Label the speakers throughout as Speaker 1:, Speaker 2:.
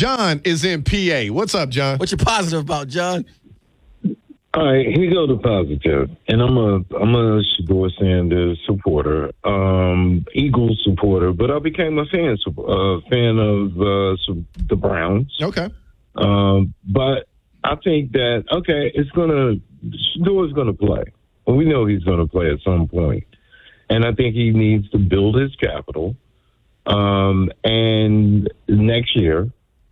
Speaker 1: John is in PA. What's up, John?
Speaker 2: What you positive about, John?
Speaker 3: All right, here go the positive, and I'm a Shedeur Sanders supporter, Eagles supporter, but I became a fan of the Browns.
Speaker 1: Okay.
Speaker 3: But I think that Shedeur's gonna play. Well, we know he's gonna play at some point, and I think he needs to build his capital. And next year,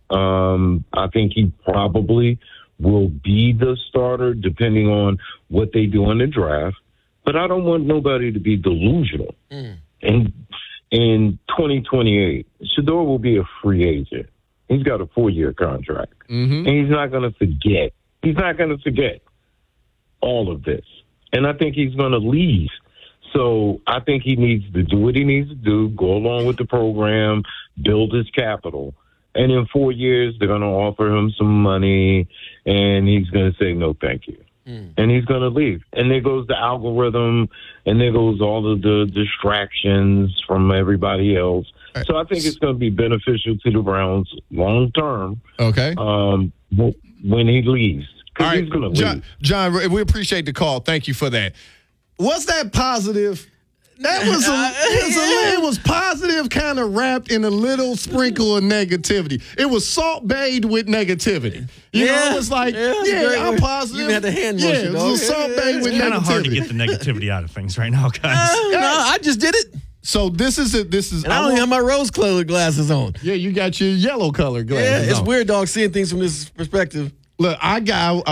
Speaker 3: I think he probably will be the starter depending on what they do in the draft. But I don't want nobody to be delusional. And in 2028, Shedeur will be a free agent. He's got a 4-year contract. And he's not going to forget. He's not going to forget all of this. And I think he's going to leave. So I think he needs to do what he needs to do, go along with the program, build his capital. And in 4 years, they're going to offer him some money, and he's going to say, no, thank you. And he's going to leave. And there goes the algorithm, and there goes all of the distractions from everybody else. So I think it's going to be beneficial to the Browns long term.
Speaker 1: Okay.
Speaker 3: When he leaves. Because he's going to leave.
Speaker 1: John, we appreciate the call. Thank you for that. What's that positive? That was it was positive, kind of wrapped in a little sprinkle of negativity. It was salt bathed with negativity. You know, it was like, I'm positive.
Speaker 2: You had the hand motion.
Speaker 1: It was salt bathed with negativity.
Speaker 4: It's kind of hard to get the negativity out of things right now, guys.
Speaker 2: No, I just did it.
Speaker 1: So this is it.
Speaker 2: And I don't even have my rose-colored glasses on.
Speaker 1: Yeah, you got your yellow-colored glasses on.
Speaker 2: Yeah, it's weird, dog, seeing things from this perspective.
Speaker 1: Look, I'm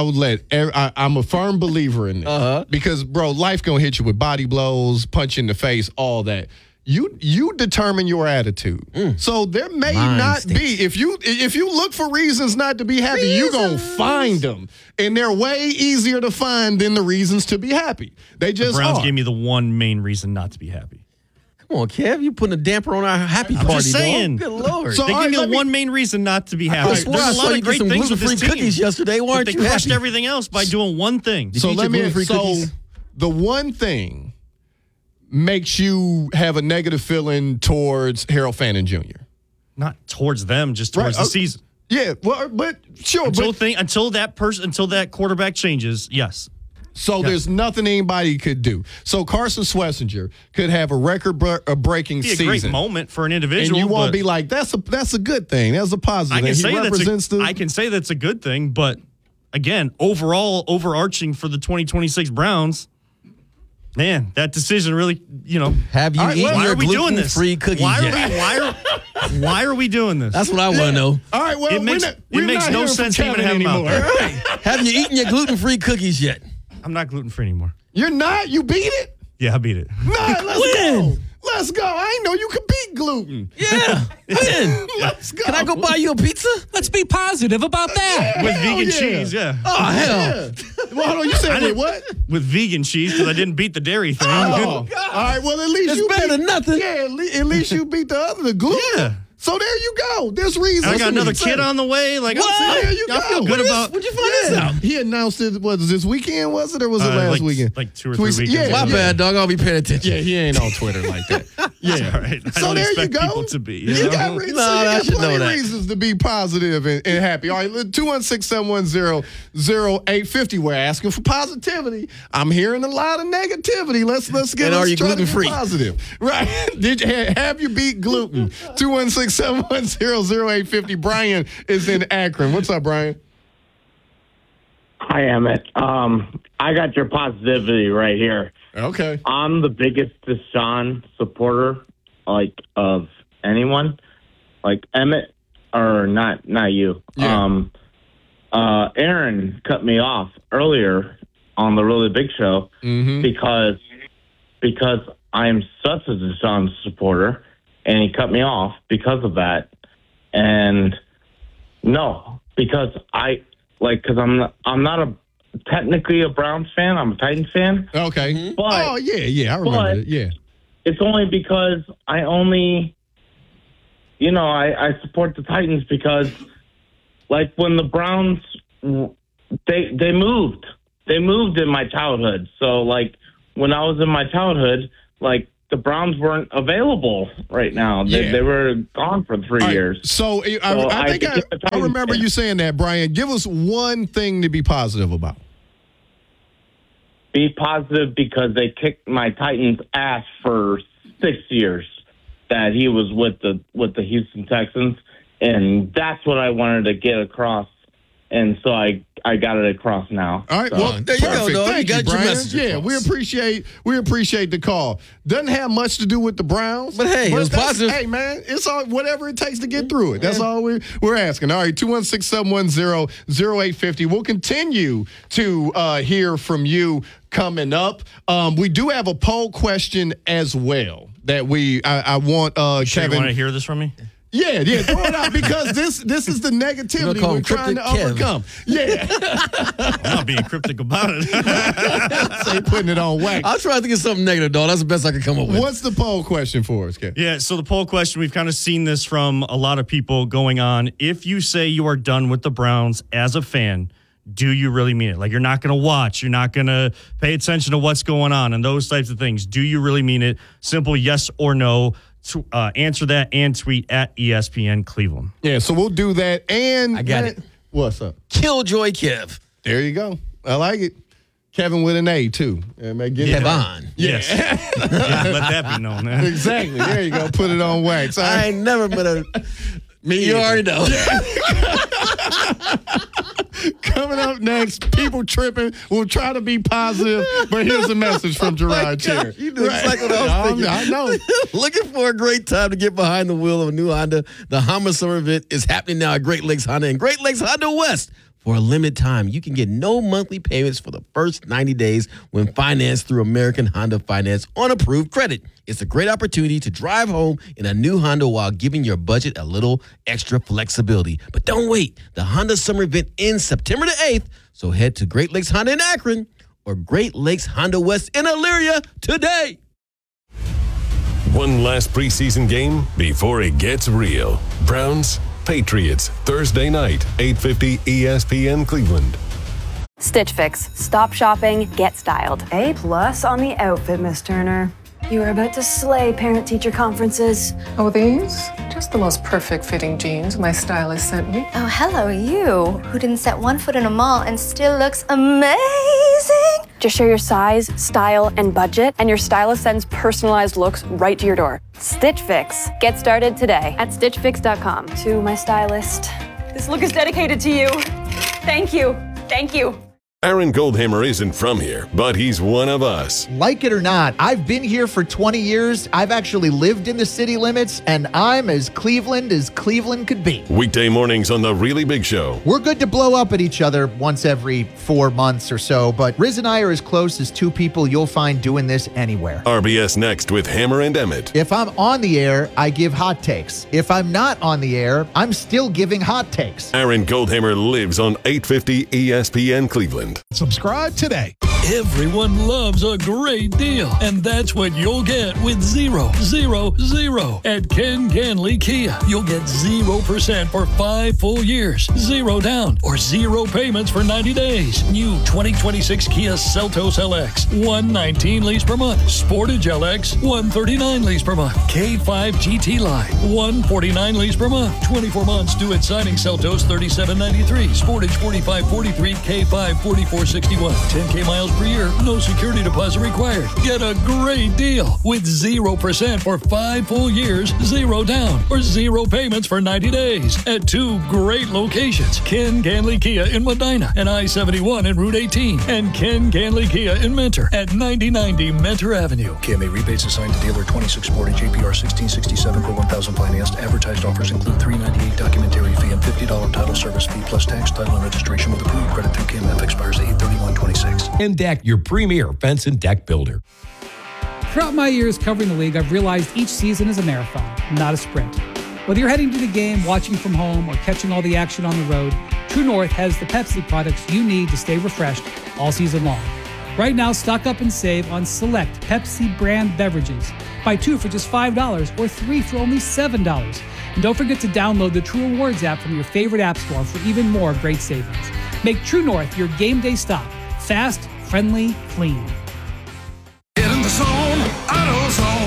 Speaker 1: a firm believer in this because, bro, life gonna hit you with body blows, punch in the face, all that. You determine your attitude. So there may not be if you look for reasons not to be happy, you're gonna find them, and they're way easier to find than the reasons to be happy. They just
Speaker 4: the Browns
Speaker 1: are.
Speaker 4: gave me the one main reason not to be happy.
Speaker 2: Come on, Kev, you putting a damper on our happy party,
Speaker 4: just saying.
Speaker 2: dog. Good Lord.
Speaker 1: So,
Speaker 4: They
Speaker 1: all
Speaker 4: gave
Speaker 1: right,
Speaker 4: me the one main reason not to be happy.
Speaker 2: I
Speaker 4: There's a lot of great things with this team.
Speaker 2: cookies yesterday. Why aren't
Speaker 4: But
Speaker 2: you
Speaker 4: they crushed
Speaker 2: happy?
Speaker 4: everything else by doing one thing.
Speaker 2: Did you eat your gluten-free cookies?
Speaker 1: The one thing makes you have a negative feeling towards Harold Fannin Jr.
Speaker 4: Not towards them, just towards the season.
Speaker 1: Yeah, well, but sure.
Speaker 4: Until that quarterback changes, yes.
Speaker 1: So there's nothing anybody could do. So Carson Schlesinger could have a record-breaking season.
Speaker 4: Be a great moment for an individual.
Speaker 1: And you won't be like, that's a good thing. That's a positive.
Speaker 4: I can say that's a good thing, but again, overall, overarching for the 2026 Browns, man, that decision really,
Speaker 2: Have you eaten your gluten-free cookies yet?
Speaker 4: Why are we doing this?
Speaker 2: That's what I want to know.
Speaker 1: All right, well,
Speaker 4: it makes no sense to even have them out there.
Speaker 2: Have you eaten your gluten-free cookies yet?
Speaker 4: I'm not gluten-free anymore.
Speaker 1: You're not? You beat it?
Speaker 4: Yeah, I beat it.
Speaker 1: Nah, let's go. Let's go. I didn't know you could beat gluten.
Speaker 2: Yeah.
Speaker 1: Let's go.
Speaker 2: Can I go buy you a pizza?
Speaker 5: Let's be positive about that.
Speaker 4: With vegan cheese, yeah.
Speaker 2: Oh, hell.
Speaker 1: Yeah. Well, hold on. You said with what?
Speaker 4: With vegan cheese, because I didn't beat the dairy thing.
Speaker 1: Oh, God. All right. Well, at least
Speaker 2: It's better than nothing.
Speaker 1: Yeah, at least you beat the gluten.
Speaker 4: Yeah.
Speaker 1: So there you go. There's reasons.
Speaker 4: I got another kid on the way. Like,
Speaker 1: There you go.
Speaker 4: I feel good about.
Speaker 2: When'd you find this out?
Speaker 1: He announced it. Was this weekend? Was it or was it last weekend?
Speaker 4: Like 2 or 3 weekends.
Speaker 1: Yeah,
Speaker 2: My bad, dog. I'll be paying attention.
Speaker 1: Yeah, he ain't on Twitter like that. Yeah,
Speaker 4: all right. I
Speaker 1: So
Speaker 4: don't
Speaker 1: there you
Speaker 4: expect
Speaker 1: go.
Speaker 4: people to be.
Speaker 1: You got reasons.
Speaker 2: No, I should know
Speaker 1: plenty of
Speaker 2: that.
Speaker 1: reasons to be positive and happy. All right, 216-710-0850. We're asking for positivity. I'm hearing a lot of negativity. Let's get.
Speaker 2: And
Speaker 1: us
Speaker 2: are you
Speaker 1: try to be
Speaker 2: gluten-free?
Speaker 1: Positive, right? Did you have you beat gluten? 216-710-0850. Brian is in Akron. What's up, Brian?
Speaker 6: Hi, Emmett. I got your positivity right here.
Speaker 1: Okay.
Speaker 6: I'm the biggest Deshaun supporter, of anyone. Emmett, or not you.
Speaker 1: Yeah.
Speaker 6: Aaron cut me off earlier on the Really Big Show because I'm such a Deshaun supporter, and he cut me off because of that. And no, because I'm not technically a Browns fan. I'm a Titans fan.
Speaker 1: Okay.
Speaker 6: But,
Speaker 1: I remember it. Yeah.
Speaker 6: It's only because I support the Titans because, when the Browns, they moved in my childhood. So, when I was in my childhood, the Browns weren't available right now. They were gone for 3 years.
Speaker 1: So I think I remember you saying that, Brian. Give us one thing to be positive about.
Speaker 6: Be positive because they kicked my Titans' ass for 6 years that he was with the Houston Texans, and that's what I wanted to get across. And so I got it across now.
Speaker 1: All right, well, there you go, dog. Thank you, Brian. Yeah, we appreciate the call. Doesn't have much to do with the Browns,
Speaker 2: but hey, it was positive.
Speaker 1: Hey, man, it's all whatever it takes to get through it. That's all we're asking. All right, 216-710-0850. We'll continue to hear from you coming up. We do have a poll question as well that I want Kevin.
Speaker 4: You want to hear this from me?
Speaker 1: Yeah, throw it out because this is the negativity we're trying to overcome. Yeah.
Speaker 4: I'm not being cryptic about it.
Speaker 1: Say putting it on wax.
Speaker 2: I'll try to think of something negative, dog. That's the best I can come up with.
Speaker 1: What's the poll question for us, Kev?
Speaker 4: Yeah, so the poll question, we've kind of seen this from a lot of people going on. If you say you are done with the Browns as a fan, do you really mean it? Like, you're not going to watch, you're not going to pay attention to what's going on and those types of things. Do you really mean it? Simple yes or no. Answer that and tweet at ESPN Cleveland.
Speaker 1: Yeah, so we'll do that. And
Speaker 2: I got it.
Speaker 1: What's up?
Speaker 2: Killjoy Kev.
Speaker 1: There you go. I like it. Kevin with an A, too.
Speaker 2: Kevon.
Speaker 1: Yes.
Speaker 4: Yeah, let that be known. Man.
Speaker 1: Exactly. There you go. Put it on wax.
Speaker 2: I ain't never met a... You already know.
Speaker 1: Coming up next, people tripping. We'll try to be positive, but here's a message from Gerard Cherry.
Speaker 2: You knew exactly what I was thinking.
Speaker 1: I know.
Speaker 2: Looking for a great time to get behind the wheel of a new Honda? The Honda Summer Event is happening now at Great Lakes Honda and Great Lakes Honda West. For a limited time, you can get no monthly payments for the first 90 days when financed through American Honda Finance on approved credit. It's a great opportunity to drive home in a new Honda while giving your budget a little extra flexibility. But don't wait. The Honda Summer Event ends September the 8th, so head to Great Lakes Honda in Akron or Great Lakes Honda West in Elyria today.
Speaker 7: One last preseason game before it gets real. Browns, Patriots, Thursday night, 8:50 ESPN Cleveland.
Speaker 8: Stitch Fix. Stop shopping, get styled.
Speaker 9: A+ on the outfit, Miss Turner. You are about to slay parent-teacher conferences.
Speaker 10: Oh, these? Just the most perfect fitting jeans my stylist sent me.
Speaker 11: Oh, hello, you, who didn't set one foot in a mall and still looks amazing.
Speaker 8: Just share your size, style, and budget, and your stylist sends personalized looks right to your door. Stitch Fix. Get started today at StitchFix.com.
Speaker 9: To my stylist, this look is dedicated to you. Thank you. Thank you.
Speaker 7: Aaron Goldhammer isn't from here, but he's one of us.
Speaker 12: Like it or not, I've been here for 20 years. I've actually lived in the city limits, and I'm as Cleveland could be.
Speaker 7: Weekday mornings on The Really Big Show.
Speaker 12: We're good to blow up at each other once every 4 months or so, but Riz and I are as close as two people you'll find doing this anywhere.
Speaker 7: RBS next with Hammer and Emmett.
Speaker 12: If I'm on the air, I give hot takes. If I'm not on the air, I'm still giving hot takes.
Speaker 7: Aaron Goldhammer lives on 850 ESPN Cleveland.
Speaker 13: Subscribe today.
Speaker 5: Everyone loves a great deal, and that's what you'll get with 000 at Ken Ganley Kia. You'll get 0% for 5 full years, 0 down, or 0 payments for 90 days. New 2026 Kia Seltos LX, $119 lease per month. Sportage LX, $139 lease per month. K5 GT Line, $149 lease per month. 24 months due at signing. Seltos $37.93. Sportage $45.43. K5 $44.61. 10K miles per year, no security deposit required. Get a great deal with 0% for 5 full years, 0 down, or 0 payments for 90 days at 2 great locations. Ken Ganley Kia in Medina and I-71 and Route 18, and Ken Ganley Kia in Mentor at 9090 Mentor Avenue.
Speaker 14: KMA rebates assigned to dealer 26 Sportage APR 1667 per 1,000 financed. Advertised offers include $398 documentary fee and $50 title service fee plus tax, title, and registration with approved credit through KMF. Expires 8/31/26.
Speaker 15: Deck, your premier fence and deck builder.
Speaker 16: Throughout my years covering the league, I've realized each season is a marathon, not a sprint. Whether you're heading to the game, watching from home, or catching all the action on the road, True North has the Pepsi products you need to stay refreshed all season long. Right now, stock up and save on select Pepsi brand beverages. Buy 2 for just $5 or 3 for only $7. And don't forget to download the True Rewards app from your favorite app store for even more great savings. Make True North your game day stop. Fast, friendly, clean.
Speaker 13: Get in the zone, AutoZone.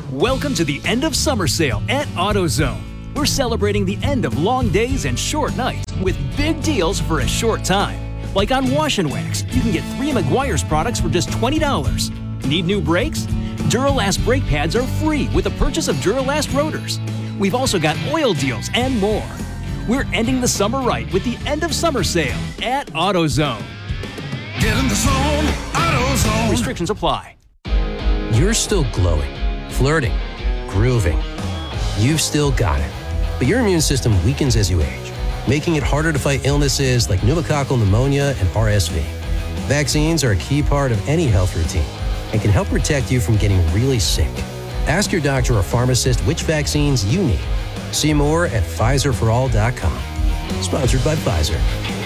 Speaker 13: Welcome to the end of summer sale at AutoZone. We're celebrating the end of long days and short nights with big deals for a short time. Like on Wash and Wax, you can get 3 Meguiar's products for just $20. Need new brakes? Duralast brake pads are free with the purchase of Duralast rotors. We've also got oil deals and more. We're ending the summer right with the end of summer sale at AutoZone.
Speaker 17: Get in the zone, AutoZone.
Speaker 13: Restrictions apply.
Speaker 18: You're still glowing, flirting, grooving. You've still got it. But your immune system weakens as you age, making it harder to fight illnesses like pneumococcal pneumonia and RSV. Vaccines are a key part of any health routine and can help protect you from getting really sick. Ask your doctor or pharmacist which vaccines you need. See more at PfizerForAll.com. Sponsored by Pfizer.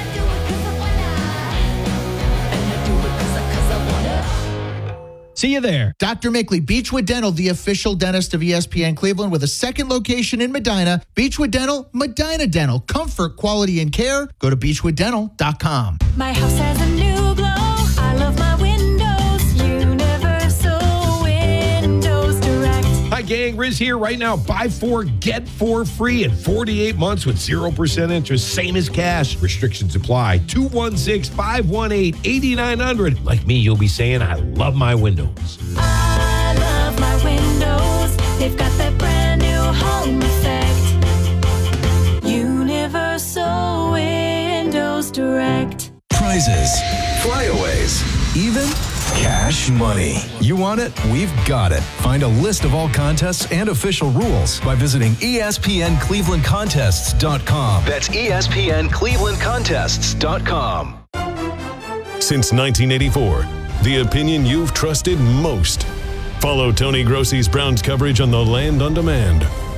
Speaker 12: See you there. Dr. Mickley, Beechwood Dental, the official dentist of ESPN Cleveland with a second location in Medina. Beechwood Dental, Medina Dental. Comfort, quality, and care. Go to BeechwoodDental.com.
Speaker 19: My house has a new glow. I love my windows. Universal Windows Direct.
Speaker 15: Hi, gang. Riz here. Right now, buy 4, get 4 free in 48 months with 0% interest. Same as cash. Restrictions apply. 216-518-8900. Like me, you'll be saying, I love my windows.
Speaker 19: I love my windows. They've got that brand new home effect. Universal Windows Direct.
Speaker 20: Prizes, flyaways, even cash money. You want it? We've got it. Find a list of all contests and official rules by visiting ESPNClevelandContests.com. That's ESPNClevelandContests.com.
Speaker 7: Since 1984, the opinion you've trusted most. Follow Tony Grossi's Browns coverage on The Land on Demand